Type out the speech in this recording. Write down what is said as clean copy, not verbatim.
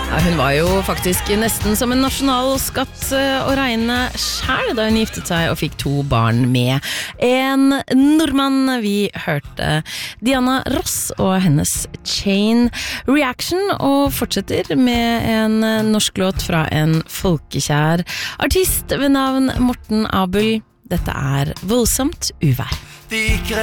Hun var jo faktisk nesten som en nasjonalskatt å regne selv da hun giftet seg og fikk 2 barn med en nordmann. Vi hørte Diana Ross og hennes Chain Reaction og fortsetter med en norsk låt fra en folkekjær artist ved navn Morten Abel. Dette er Voldsomt uvær.